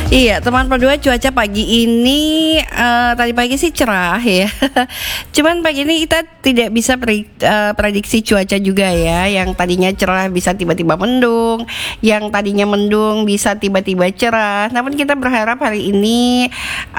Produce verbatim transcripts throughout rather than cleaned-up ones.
Iya, teman berdua, cuaca pagi ini uh, tadi pagi sih cerah ya. Cuman pagi ini kita tidak bisa predik, uh, prediksi cuaca juga ya. Yang tadinya cerah bisa tiba-tiba mendung, yang tadinya mendung bisa tiba-tiba cerah. Namun kita berharap hari ini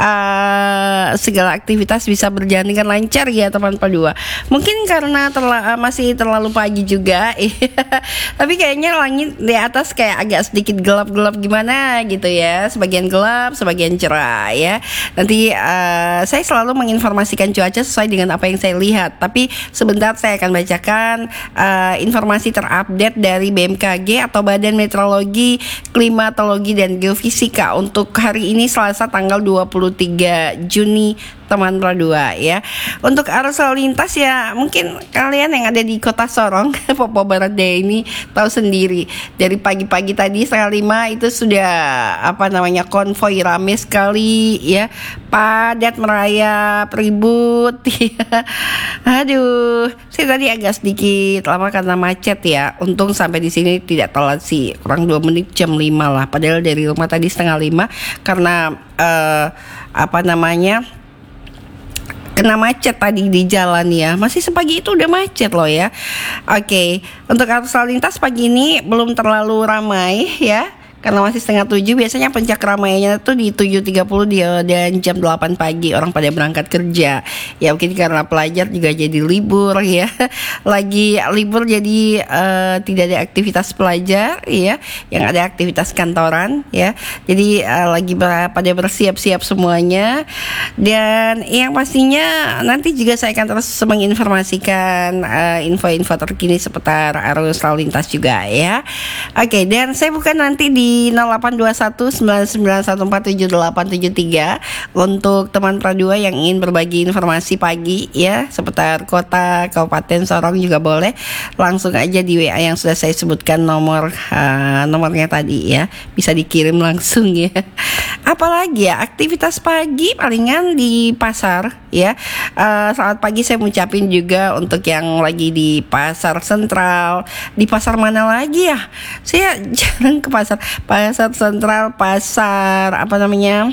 uh, segala aktivitas bisa berjalan dengan lancar ya teman berdua. Mungkin karena terla- masih terlalu pagi juga, tapi kayaknya langit di atas kayak agak sedikit gelap-gelap gimana gitu ya. Sebagian gelap, sebagian cerah ya. Nanti uh, saya selalu menginformasikan cuaca sesuai dengan apa yang saya lihat. Tapi sebentar saya akan bacakan uh, informasi terupdate dari B M K G atau Badan Meteorologi, Klimatologi dan Geofisika untuk hari ini Selasa tanggal dua puluh tiga Juni teman berdua ya. Untuk arus lalu lintas ya mungkin kalian yang ada di kota Sorong, Papua Barat Daya ini tahu sendiri. Dari pagi-pagi tadi setengah lima itu sudah apa namanya konvoy rame sekali ya, padat merayap, ribut ya. Aduh, saya tadi agak sedikit lama karena macet ya. Untung sampai di sini tidak telat sih, kurang dua menit jam lima lah. Padahal dari rumah tadi setengah lima karena uh, apa namanya kena macet tadi di jalan ya. Masih sepagi itu udah macet loh ya. Oke, untuk arus lalu lintas pagi ini belum terlalu ramai ya, karena masih setengah tujuh. Biasanya puncak ramainya tuh di tujuh tiga puluh dia, dan jam delapan pagi orang pada berangkat kerja. Ya mungkin karena pelajar juga jadi libur ya. Lagi libur jadi uh, tidak ada aktivitas pelajar ya, yang ada aktivitas kantoran ya. Jadi uh, lagi ber- pada bersiap-siap semuanya. Dan yang pastinya nanti juga saya akan terus menginformasikan uh, info-info terkini seputar arus lalu lintas juga ya. Oke, dan saya bukan nanti di nol delapan dua satu sembilan sembilan satu empat tujuh delapan tujuh tiga untuk teman Pradua yang ingin berbagi informasi pagi ya seputar kota, kabupaten Sorong juga boleh langsung aja di W A yang sudah saya sebutkan nomor uh, nomornya tadi ya, bisa dikirim langsung ya. Apalagi ya aktivitas pagi palingan di pasar ya. Uh, selamat pagi saya mengucapin juga untuk yang lagi di pasar sentral. Di pasar mana lagi ya? Saya jarang ke pasar. Pasar sentral, pasar apa namanya?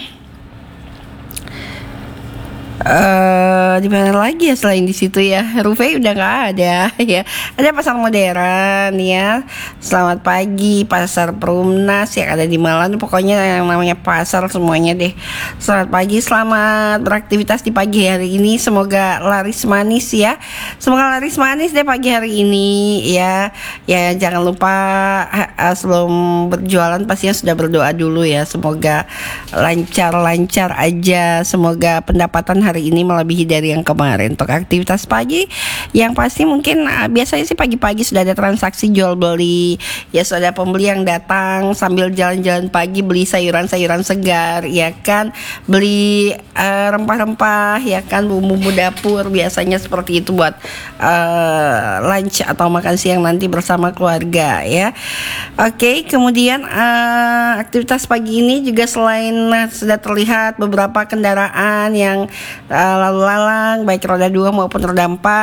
Uh, di mana lagi ya selain di situ ya? Rufai udah nggak ada ya. Ada pasar modern ya. Selamat pagi pasar Perumnas yang ada di Malang. Pokoknya yang namanya pasar semuanya deh. Selamat pagi, selamat beraktivitas di pagi hari ini. Semoga laris manis ya. Semoga laris manis deh pagi hari ini ya. Ya jangan lupa uh, sebelum berjualan pastinya sudah berdoa dulu ya. Semoga lancar-lancar aja. Semoga pendapatan hari ini melebihi dari yang kemarin. Untuk aktivitas pagi yang pasti mungkin uh, biasanya sih pagi-pagi sudah ada transaksi jual beli ya, sudah ada pembeli yang datang sambil jalan-jalan pagi beli sayuran-sayuran segar ya kan, beli uh, rempah-rempah ya kan, bumbu-bumbu dapur biasanya seperti itu buat uh, lunch atau makan siang nanti bersama keluarga ya. Oke, kemudian uh, aktivitas pagi ini juga selain uh, sudah terlihat beberapa kendaraan yang Uh, lalu lalang baik roda dua maupun roda empat